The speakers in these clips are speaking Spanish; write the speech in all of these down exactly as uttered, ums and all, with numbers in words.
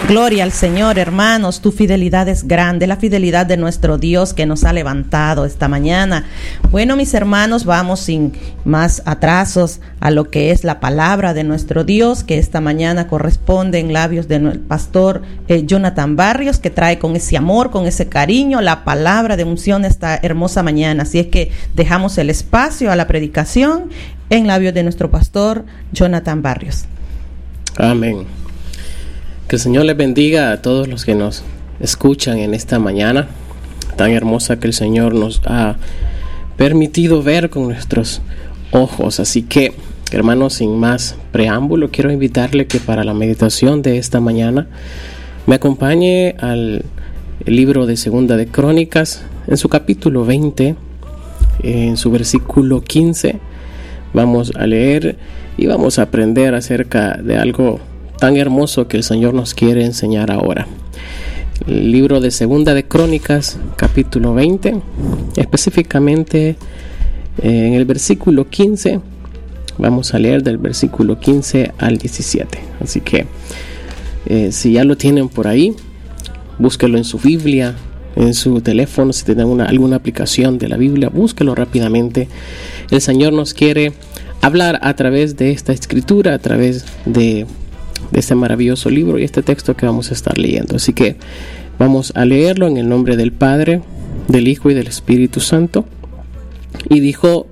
Gloria al Señor, hermanos, tu fidelidad es grande, la fidelidad de nuestro Dios que nos ha levantado esta mañana. Bueno, mis hermanos, vamos sin más atrasos a lo que es la palabra de nuestro Dios, que esta mañana corresponde en labios del pastor eh, Jonathan Barrios, que trae con ese amor, con ese cariño, la palabra de unción esta hermosa mañana. Así es que dejamos el espacio a la predicación en labios de nuestro pastor Jonathan Barrios. Amén. Que el Señor les bendiga a todos los que nos escuchan en esta mañana tan hermosa que el Señor nos ha permitido ver con nuestros ojos. Así que, hermanos, sin más preámbulo, quiero invitarle que para la meditación de esta mañana me acompañe al libro de Segunda de Crónicas, en su capítulo veinte, en su versículo quince. Vamos a leer y vamos a aprender acerca de algo tan hermoso que el Señor nos quiere enseñar ahora. El libro de Segunda de Crónicas, capítulo veinte, específicamente eh, en el versículo quince. Vamos a leer del versículo quince al diecisiete. Así que eh, si ya lo tienen por ahí, búsquelo en su Biblia, en su teléfono. Si tienen una, alguna aplicación de la Biblia, búsquelo rápidamente. El Señor nos quiere hablar a través de esta escritura, a través de de este maravilloso libro y este texto que vamos a estar leyendo. Así que vamos a leerlo en el nombre del Padre, del Hijo y del Espíritu Santo. Y dijo: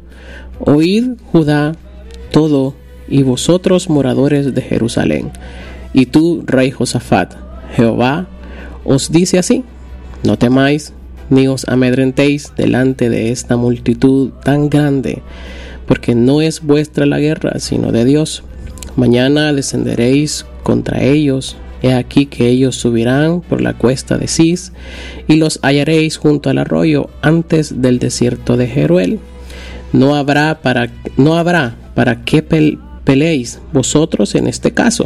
oíd, Judá, todo, y vosotros moradores de Jerusalén, y tú, rey Josafat, Jehová os dice así: no temáis ni os amedrentéis delante de esta multitud tan grande, porque no es vuestra la guerra, sino de Dios. Mañana descenderéis contra ellos. He aquí que ellos subirán por la cuesta de Cis, y los hallaréis junto al arroyo, antes del desierto de Jeruel. No habrá para, no habrá para qué pe- peleéis vosotros en este caso.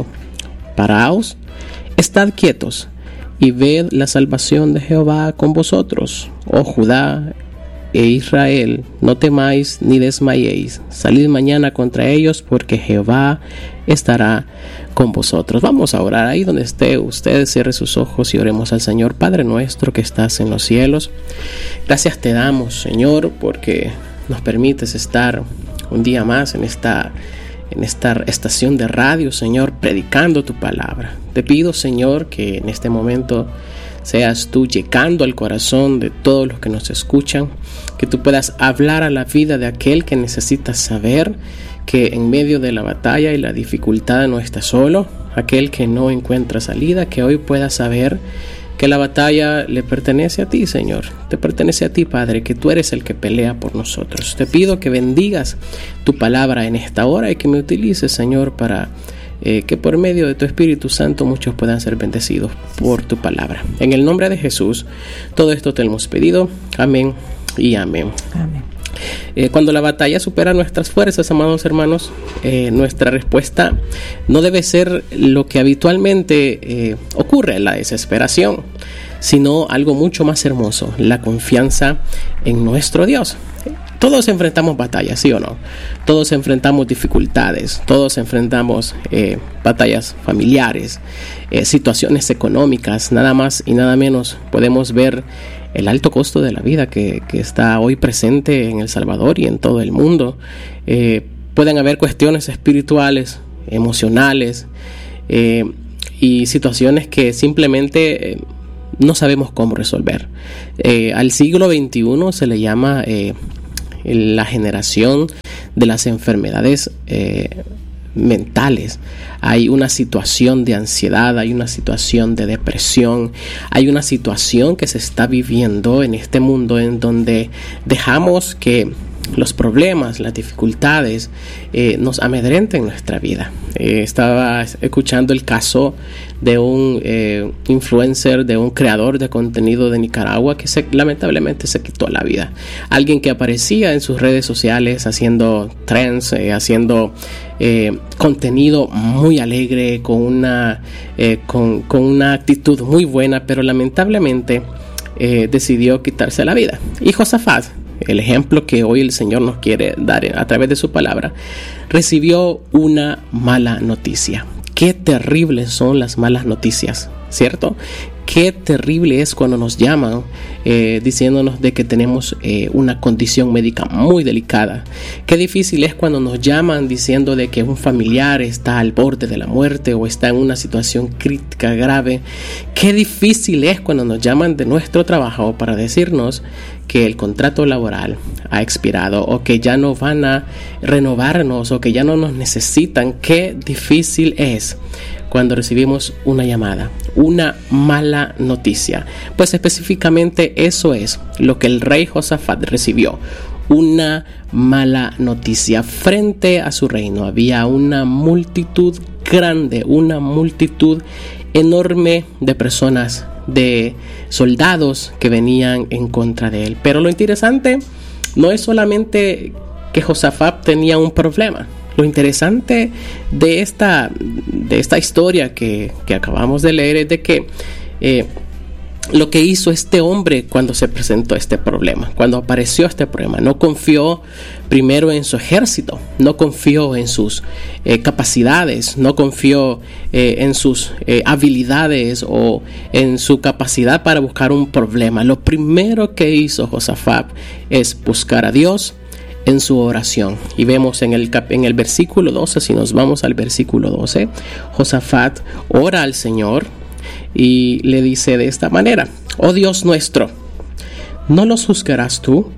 Paraos, estad quietos, y ved la salvación de Jehová con vosotros, oh Judá e Israel. No temáis ni desmayéis. Salid mañana contra ellos, porque Jehová estará con vosotros. Vamos a orar ahí donde esté usted. Cierre sus ojos y oremos al Señor. Padre nuestro que estás en los cielos, gracias te damos, Señor, porque nos permites estar un día más en esta en esta estación de radio, Señor, predicando tu palabra. Te pido, Señor, que en este momento seas tú llegando al corazón de todos los que nos escuchan, que tú puedas hablar a la vida de aquel que necesita saber que en medio de la batalla y la dificultad no está solo, aquel que no encuentra salida, que hoy pueda saber que la batalla le pertenece a ti, Señor, te pertenece a ti, Padre, que tú eres el que pelea por nosotros. Te pido que bendigas tu palabra en esta hora y que me utilices, Señor, para Eh, que por medio de tu Espíritu Santo muchos puedan ser bendecidos por tu palabra. En el nombre de Jesús, todo esto te lo hemos pedido. Amén y amén. Amén. Eh, cuando la batalla supera nuestras fuerzas, amados hermanos, eh, nuestra respuesta no debe ser lo que habitualmente eh, ocurre, la desesperación, sino algo mucho más hermoso, la confianza en nuestro Dios. Todos enfrentamos batallas, ¿sí o no? Todos enfrentamos dificultades, todos enfrentamos eh, batallas familiares, eh, situaciones económicas, nada más y nada menos. Podemos ver el alto costo de la vida que, que está hoy presente en El Salvador y en todo el mundo. Eh, pueden haber cuestiones espirituales, emocionales eh, y situaciones que simplemente eh, no sabemos cómo resolver. Eh, al siglo veintiuno se le llama Eh, la generación de las enfermedades eh, mentales. Hay una situación de ansiedad, hay una situación de depresión, hay una situación que se está viviendo en este mundo en donde dejamos que los problemas, las dificultades eh, nos amedrenten nuestra vida. Eh, estaba escuchando el caso de un eh, influencer, de un creador de contenido de Nicaragua que se, lamentablemente se quitó la vida. Alguien que aparecía en sus redes sociales haciendo trends, eh, haciendo eh, contenido muy alegre, con una, eh, con, con una actitud muy buena, pero lamentablemente eh, decidió quitarse la vida. Y Josafat, el ejemplo que hoy el Señor nos quiere dar a través de su palabra, recibió una mala noticia. Qué terribles son las malas noticias ¿cierto? Qué terrible es cuando nos llaman eh, diciéndonos de que tenemos eh, una condición médica muy delicada. Qué difícil es cuando nos llaman diciendo de que un familiar está al borde de la muerte o está en una situación crítica grave. Qué difícil es cuando nos llaman de nuestro trabajo para decirnos que el contrato laboral ha expirado o que ya no van a renovarnos o que ya no nos necesitan. Qué difícil es cuando recibimos una llamada, una mala noticia. Pues específicamente eso es lo que el rey Josafat recibió, una mala noticia. Frente a su reino había una multitud grande, una multitud enorme de personas, de soldados que venían en contra de él. Pero lo interesante no es solamente que Josafat tenía un problema. Lo interesante de esta, de esta historia que, que acabamos de leer es de que eh, lo que hizo este hombre cuando se presentó este problema, cuando apareció este problema, no confió primero en su ejército, no confió en sus eh, capacidades, no confió eh, en sus eh, habilidades o en su capacidad para buscar un problema. Lo primero que hizo Josafat es buscar a Dios en su oración. Y vemos en el, en el versículo doce, si nos vamos al versículo doce, Josafat ora al Señor y le dice de esta manera: oh Dios nuestro, no los juzgarás tú,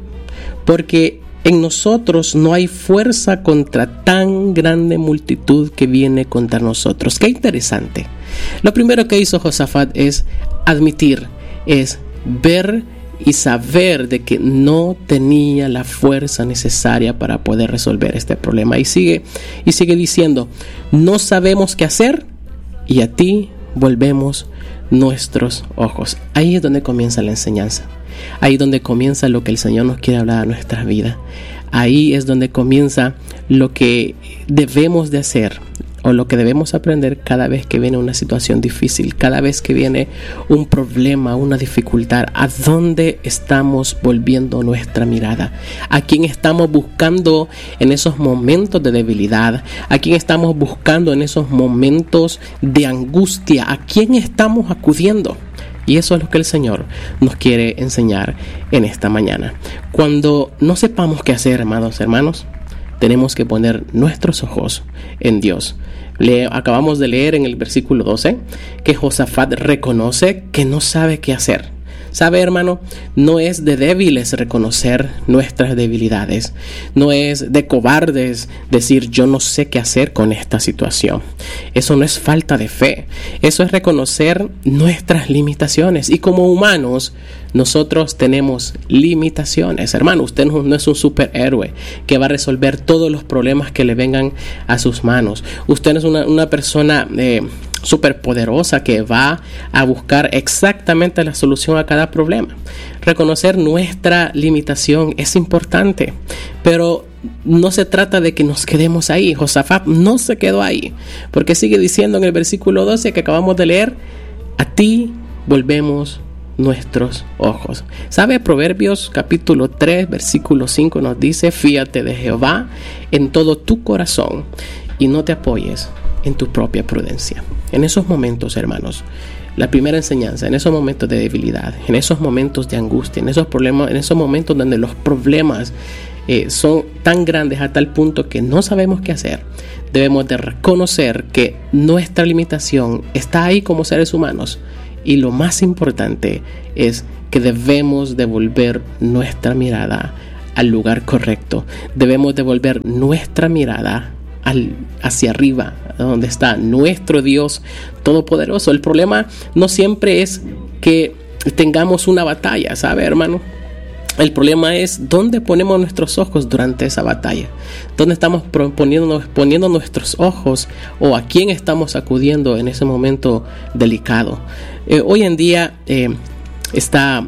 porque en nosotros no hay fuerza contra tan grande multitud que viene contra nosotros. Qué interesante. Lo primero que hizo Josafat es admitir, es ver y saber de que no tenía la fuerza necesaria para poder resolver este problema. Y sigue, y sigue diciendo: no sabemos qué hacer y a ti volvemos nuestros ojos. Ahí es donde comienza la enseñanza. Ahí es donde comienza lo que el Señor nos quiere hablar a nuestras vidas. Ahí es donde comienza lo que debemos de hacer o lo que debemos aprender cada vez que viene una situación difícil, cada vez que viene un problema, una dificultad. ¿A dónde estamos volviendo nuestra mirada? ¿A quién estamos buscando en esos momentos de debilidad? ¿A quién estamos buscando en esos momentos de angustia? ¿A quién estamos acudiendo? Y eso es lo que el Señor nos quiere enseñar en esta mañana. Cuando no sepamos qué hacer, amados hermanos, tenemos que poner nuestros ojos en Dios. Le acabamos de leer en el versículo doce que Josafat reconoce que no sabe qué hacer. ¿Sabe, hermano? No es de débiles reconocer nuestras debilidades. No es de cobardes decir yo no sé qué hacer con esta situación. Eso no es falta de fe. Eso es reconocer nuestras limitaciones. Y como humanos, nosotros tenemos limitaciones. Hermano, usted no, no es un superhéroe que va a resolver todos los problemas que le vengan a sus manos. Usted no es una, una persona eh, superpoderosa que va a buscar exactamente la solución a cada problema. Reconocer nuestra limitación es importante, pero no se trata de que nos quedemos ahí. Josafat no se quedó ahí, porque sigue diciendo en el versículo doce que acabamos de leer: a ti volvemos nuestros ojos. ¿Sabe? Proverbios capítulo tres versículo cinco nos dice: fíate de Jehová en todo tu corazón y no te apoyes en tu propia prudencia. En esos momentos, hermanos, la primera enseñanza, en esos momentos de debilidad, en esos momentos de angustia, en esos problemas, en esos momentos donde los problemas eh, son tan grandes a tal punto que no sabemos qué hacer, debemos de reconocer que nuestra limitación está ahí como seres humanos. Y lo más importante es que debemos devolver nuestra mirada al lugar correcto. Debemos devolver nuestra mirada al, hacia arriba, donde está nuestro Dios Todopoderoso. El problema no siempre es que tengamos una batalla, ¿sabe, hermano? El problema es dónde ponemos nuestros ojos durante esa batalla. Dónde estamos poniendo, poniendo nuestros ojos o a quién estamos acudiendo en ese momento delicado. Eh, hoy en día eh, está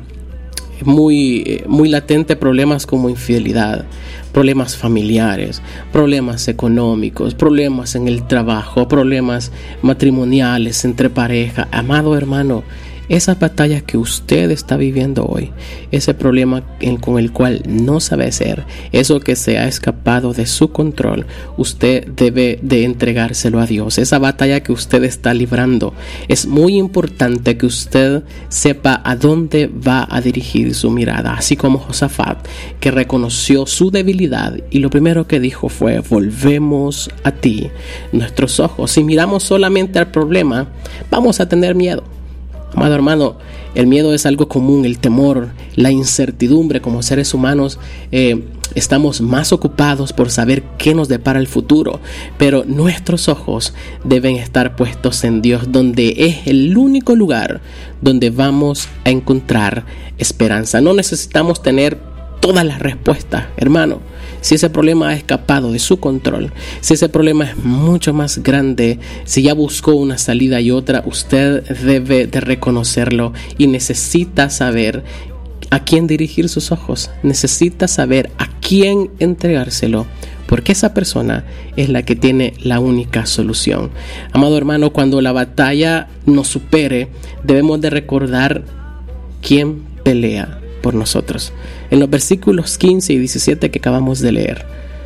muy, eh, muy latente problemas como infidelidad, problemas familiares, problemas económicos, problemas en el trabajo, problemas matrimoniales entre pareja. Amado hermano, esas batallas que usted está viviendo hoy, ese problema en, con el cual no sabe hacer, eso que se ha escapado de su control, usted debe de entregárselo a Dios. Esa batalla que usted está librando, es muy importante que usted sepa a dónde va a dirigir su mirada, así como Josafat, que reconoció su debilidad y lo primero que dijo fue: volvemos a ti nuestros ojos. Si miramos solamente al problema, vamos a tener miedo. Amado hermano, el miedo es algo común, el temor, la incertidumbre. Como seres humanos eh, estamos más ocupados por saber qué nos depara el futuro, pero nuestros ojos deben estar puestos en Dios, donde es el único lugar donde vamos a encontrar esperanza. No necesitamos tener todas las respuestas, hermano. Si ese problema ha escapado de su control, si ese problema es mucho más grande, si ya buscó una salida y otra, usted debe de reconocerlo y necesita saber a quién dirigir sus ojos, necesita saber a quién entregárselo, porque esa persona es la que tiene la única solución. Amado hermano, cuando la batalla nos supere, debemos de recordar quién pelea por nosotros. En los versículos quince y diecisiete que acabamos de leer,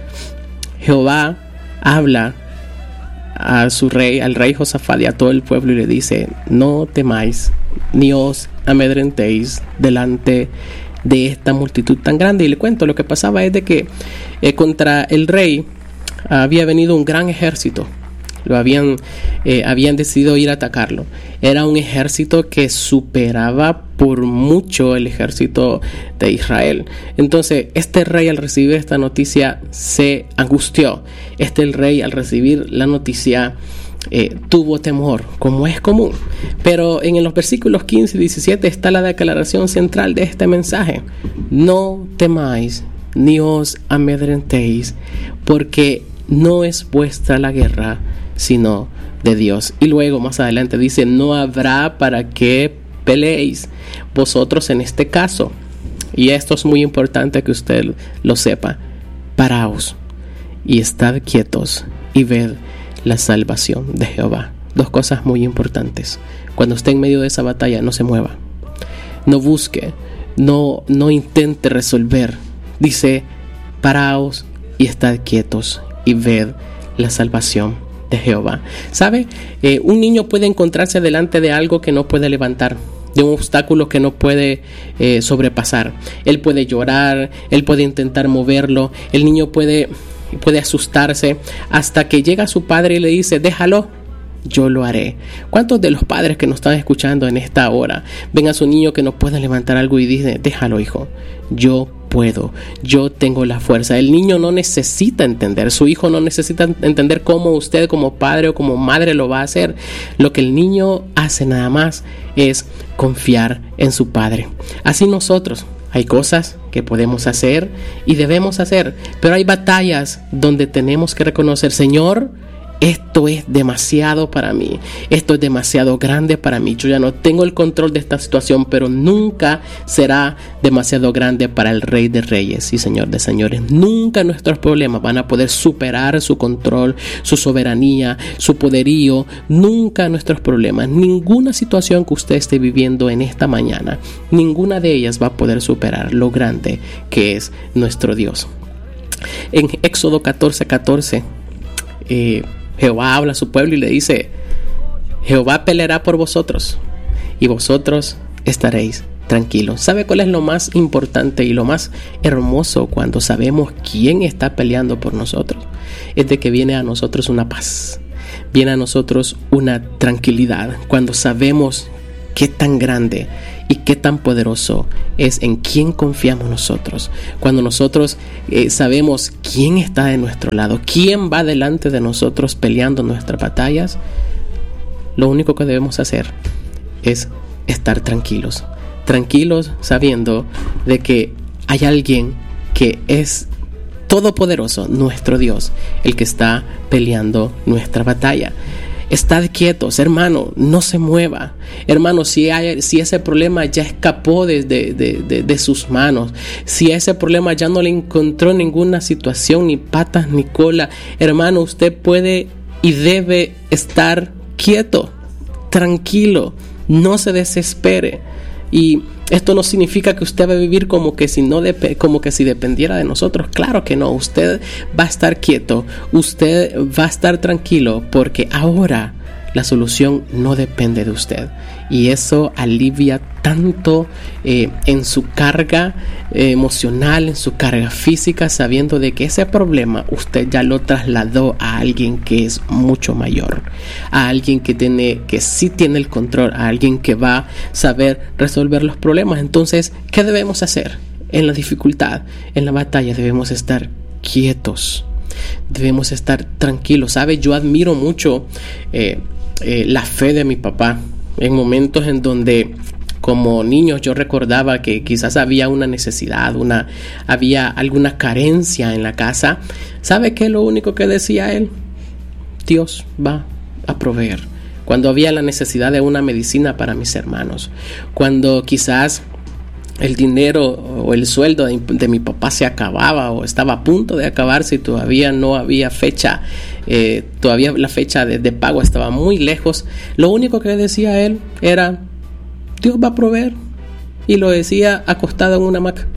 Jehová habla a su rey, al rey Josafat y a todo el pueblo y le dice: no temáis ni os amedrentéis delante de esta multitud tan grande. Y le cuento, lo que pasaba es de que eh, contra el rey había venido un gran ejército. Lo habían, eh, habían decidido ir a atacarlo. Era un ejército que superaba por mucho el ejército de Israel. Entonces, este rey, al recibir esta noticia, se angustió. Este el rey, al recibir la noticia, eh, tuvo temor, como es común. Pero en los versículos quince y diecisiete está la declaración central de este mensaje: no temáis ni os amedrentéis, porque no es vuestra la guerra, sino de Dios. Y luego más adelante dice: no habrá para qué peleéis vosotros en este caso. Y esto es muy importante que usted lo sepa: paraos y estad quietos y ved la salvación de Jehová. Dos cosas muy importantes. Cuando esté en medio de esa batalla, no se mueva, no busque, no, no intente resolver. Dice: paraos y estad quietos y ved la salvación de Jehová. ¿Sabe? Eh, un niño puede encontrarse delante de algo que no puede levantar, de un obstáculo que no puede eh, sobrepasar. Él puede llorar, él puede intentar moverlo, el niño puede, puede asustarse, hasta que llega su padre y le dice: déjalo, yo lo haré. ¿Cuántos de los padres que nos están escuchando en esta hora ven a su niño que no puede levantar algo y dicen: déjalo, hijo, yo puedo, yo tengo la fuerza? El niño no necesita entender, su hijo no necesita entender cómo usted como padre o como madre lo va a hacer. Lo que el niño hace nada más es confiar en su padre. Así nosotros, hay cosas que podemos hacer y debemos hacer, pero hay batallas donde tenemos que reconocer: Señor, esto es demasiado para mí, esto es demasiado grande para mí, yo ya no tengo el control de esta situación, pero nunca será demasiado grande para el Rey de Reyes y Señor de Señores. Nunca nuestros problemas van a poder superar su control, su soberanía, su poderío. Nunca nuestros problemas, ninguna situación que usted esté viviendo en esta mañana, ninguna de ellas va a poder superar lo grande que es nuestro Dios. En Éxodo catorce catorce, eh, Jehová habla a su pueblo y le dice: Jehová peleará por vosotros y vosotros estaréis tranquilos. ¿Sabe cuál es lo más importante y lo más hermoso cuando sabemos quién está peleando por nosotros? Es de que viene a nosotros una paz, viene a nosotros una tranquilidad cuando sabemos qué tan grande y qué tan poderoso es en quién confiamos nosotros. Cuando nosotros eh, sabemos quién está de nuestro lado, quién va delante de nosotros peleando nuestras batallas, lo único que debemos hacer es estar tranquilos. Tranquilos sabiendo de que hay alguien que es todopoderoso, nuestro Dios, el que está peleando nuestra batalla. Estad quietos, hermano, no se mueva. Hermano, si, hay, si ese problema ya escapó de, de, de, de, de sus manos, si ese problema ya no le encontró ninguna situación, ni patas ni cola, hermano, usted puede y debe estar quieto, tranquilo, No se desespere. Y esto no significa que usted va a vivir como que si no dep- como que si dependiera de nosotros. Claro que no. Usted va a estar quieto, usted va a estar tranquilo, porque ahora la solución no depende de usted. Y eso alivia tanto eh, en su carga eh, emocional, en su carga física, sabiendo de que ese problema usted ya lo trasladó a alguien que es mucho mayor, a alguien que tiene, que sí tiene el control, a alguien que va a saber resolver los problemas. Entonces, ¿qué debemos hacer? En la dificultad, en la batalla, debemos estar quietos, debemos estar tranquilos. ¿Sabe? Yo admiro mucho eh, eh, la fe de mi papá. En momentos en donde como niño yo recordaba que quizás había una necesidad, una, había alguna carencia en la casa. ¿Sabe qué es lo único que decía él? Dios va a proveer. Cuando había la necesidad de una medicina para mis hermanos, cuando quizás el dinero o el sueldo de, de mi papá se acababa o estaba a punto de acabarse y todavía no había fecha, eh, todavía la fecha de, de pago estaba muy lejos, lo único que decía él era: Dios va a proveer. Y lo decía acostado en una hamaca.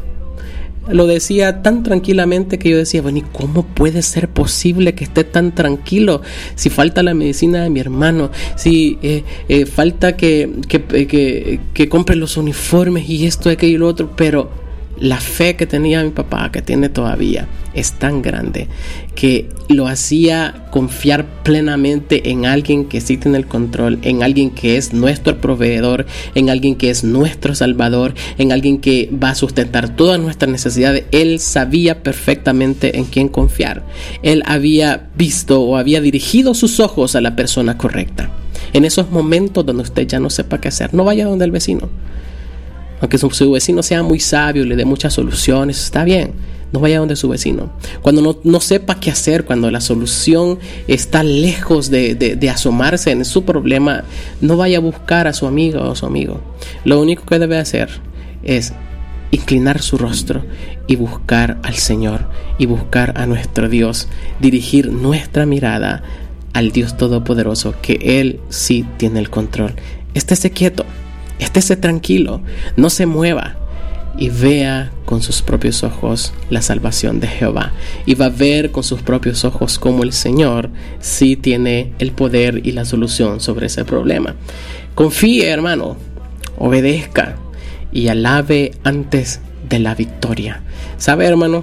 Lo decía tan tranquilamente que yo decía: bueno, ¿y cómo puede ser posible que esté tan tranquilo si falta la medicina de mi hermano, si eh, eh, falta que, que, que, que compre los uniformes y esto, aquello y lo otro? Pero la fe que tenía mi papá, que tiene todavía, es tan grande que lo hacía confiar plenamente en alguien que sí tiene el control, en alguien que es nuestro proveedor, en alguien que es nuestro salvador, en alguien que va a sustentar todas nuestras necesidades. Él sabía perfectamente en quién confiar. Él había visto o había dirigido sus ojos a la persona correcta. En esos momentos donde usted ya no sepa qué hacer, no vaya donde el vecino. Aunque su, su vecino sea muy sabio y le dé muchas soluciones, está bien, no vaya donde su vecino. Cuando no, no sepa qué hacer, cuando la solución está lejos de, de, de asomarse en su problema, no vaya a buscar a su amiga o a su amigo. Lo único que debe hacer es inclinar su rostro y buscar al Señor y buscar a nuestro Dios, dirigir nuestra mirada al Dios Todopoderoso, que Él sí tiene el control. Estése quieto. Estése tranquilo, no se mueva y vea con sus propios ojos la salvación de Jehová. Y va a ver con sus propios ojos cómo el Señor sí tiene el poder y la solución sobre ese problema. Confíe, hermano, obedezca y alabe antes de la victoria. ¿Sabe, hermano?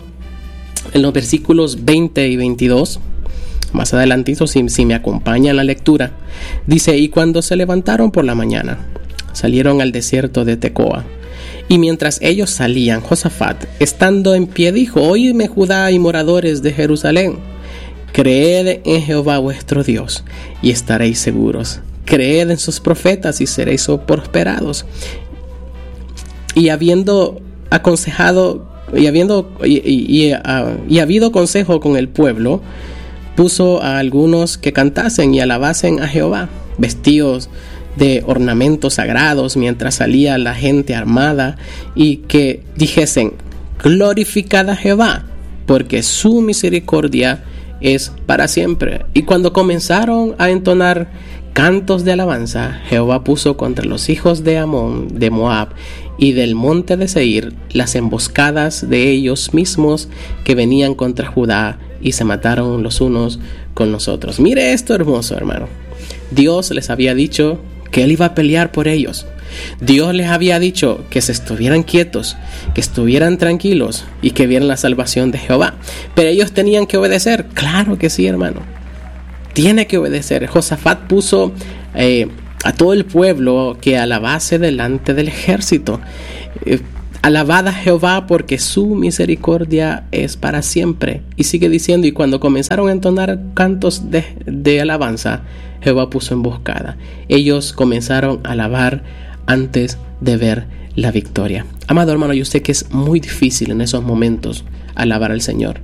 En los versículos veinte y veintidós, más adelantito, si, si me acompaña en la lectura, dice: y cuando se levantaron por la mañana, salieron al desierto de Tecoa. Y mientras ellos salían, Josafat, estando en pie, dijo: oídme, Judá y moradores de Jerusalén, creed en Jehová vuestro Dios y estaréis seguros. Creed en sus profetas y seréis prosperados. Y habiendo aconsejado y habiendo y, y, y, uh, y habido consejo con el pueblo, puso a algunos que cantasen y alabasen a Jehová, vestidos de ornamentos sagrados, mientras salía la gente armada, y que dijesen: glorificad a Jehová, porque su misericordia es para siempre. Y cuando comenzaron a entonar cantos de alabanza, Jehová puso contra los hijos de Amón, de Moab y del monte de Seir las emboscadas de ellos mismos que venían contra Judá, y se mataron los unos con los otros. Mire esto hermoso, hermano. Dios les había dicho que Él iba a pelear por ellos. Dios les había dicho que se estuvieran quietos, que estuvieran tranquilos y que vieran la salvación de Jehová. Pero ellos tenían que obedecer. Claro que sí, hermano. Tiene que obedecer. Josafat puso eh, a todo el pueblo que alabase delante del ejército. Eh, Alabad a Jehová, porque su misericordia es para siempre. Y sigue diciendo: y cuando comenzaron a entonar cantos de, de alabanza, Jehová puso emboscada. Ellos comenzaron a alabar antes de ver la victoria. Amado hermano, yo sé que es muy difícil en esos momentos alabar al Señor.